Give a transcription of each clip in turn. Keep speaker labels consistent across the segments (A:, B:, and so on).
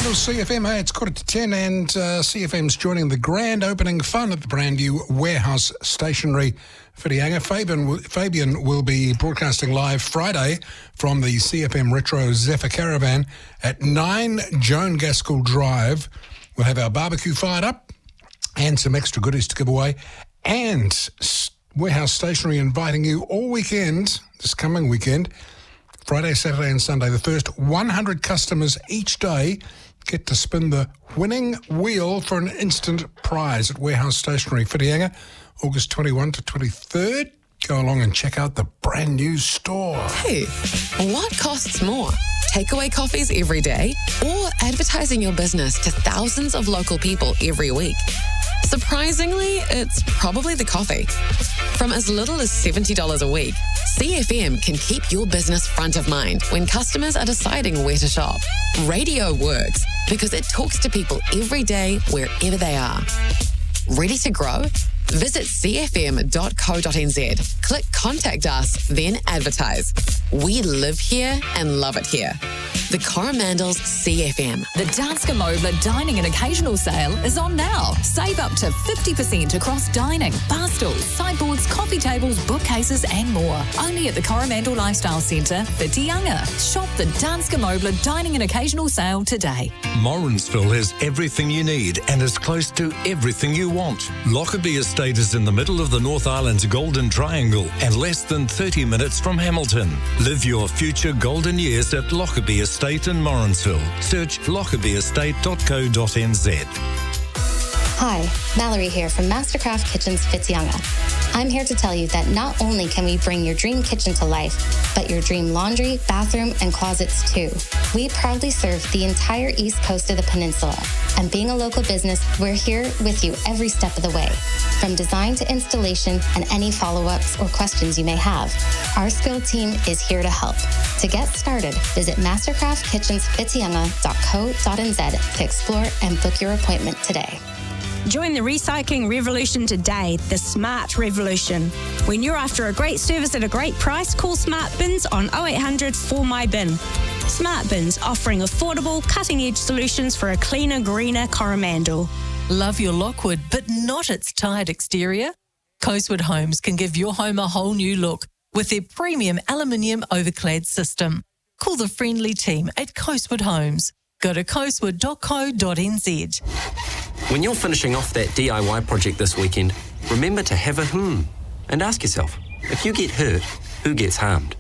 A: Fremantle CFM. Hey, it's 10:15 and CFM's joining the grand opening fun at the brand new Warehouse Stationery Whitianga. Fabian will be broadcasting live Friday from the CFM Retro Zephyr Caravan at 9 Joan Gaskell Drive. We'll have our barbecue fired up and some extra goodies to give away. And Warehouse Stationery inviting you all weekend, this coming weekend, Friday, Saturday and Sunday. The first 100 customers each day get to spin the winning wheel for an instant prize at Warehouse Stationery Whitianga, August 21 to 23rd. Go along and check out the brand new store.
B: Hey, what costs more? Takeaway coffees every day or advertising your business to thousands of local people every week? Surprisingly, it's probably the coffee. From as little as $70 a week, CFM can keep your business front of mind when customers are deciding where to shop. Radio works because it talks to people every day wherever they are. Ready to grow? Visit cfm.co.nz. Click Contact Us, then advertise. We live here and love it here. The Coromandel's CFM.
C: The Danske Møbler Dining and Occasional Sale is on now. Save up to 50% across dining, bar stools, sideboards, coffee tables, bookcases and more. Only at the Coromandel Lifestyle Centre, Whitianga. Shop the Danske Møbler Dining and Occasional Sale today.
D: Morrinsville has everything you need and is close to everything you want. Lockerbie Estate is in the middle of the North Island's Golden Triangle and less than 30 minutes from Hamilton. Live your future golden years at Lockerbie Estate in Morrinsville. Search lockabieestate.co.nz.
E: Hi, Mallory here from Mastercraft Kitchens Whitianga. I'm here to tell you that not only can we bring your dream kitchen to life, but your dream laundry, bathroom, and closets too. We proudly serve the entire east coast of the peninsula, and being a local business, we're here with you every step of the way. From design to installation and any follow-ups or questions you may have, our skilled team is here to help. To get started, visit mastercraftkitchenswhitianga.co.nz to explore and book your appointment today.
F: Join the recycling revolution today, the smart revolution. When you're after a great service at a great price, call Smart Bins on 0800 4MyBin. Smart Bins offering affordable, cutting-edge solutions for a cleaner, greener Coromandel.
G: Love your Lockwood, but not its tired exterior? Coastwood Homes can give your home a whole new look with their premium aluminium overclad system. Call the friendly team at Coastwood Homes. Go to coastwood.co.nz.
H: When you're finishing off that DIY project this weekend, remember to have a and ask yourself, if you get hurt, who gets harmed?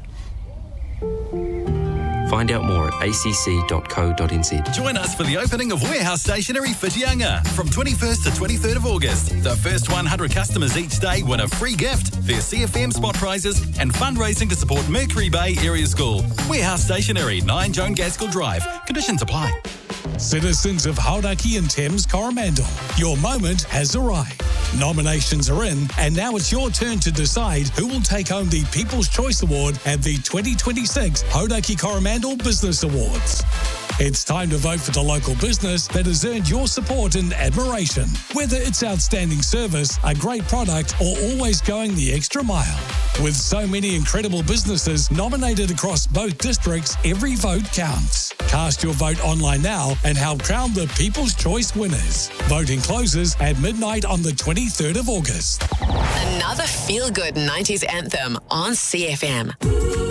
H: Find out more at acc.co.nz.
I: Join us for the opening of Warehouse Stationery Whitianga from 21st to 23rd of August. The first 100 customers each day win a free gift, their CFM spot prizes and fundraising to support Mercury Bay Area School. Warehouse Stationery, 9 Joan Gaskell Drive. Conditions apply.
J: Citizens of Hauraki and Thames Coromandel, your moment has arrived. Nominations are in, and now it's your turn to decide who will take home the People's Choice Award at the 2026 Hauraki Coromandel Business Awards. It's time to vote for the local business that has earned your support and admiration. Whether it's outstanding service, a great product, or always going the extra mile. With so many incredible businesses nominated across both districts, every vote counts. Cast your vote online now and help crown the People's Choice winners. Voting closes at midnight on the 23rd of August.
B: Another feel-good 90s anthem on CFM.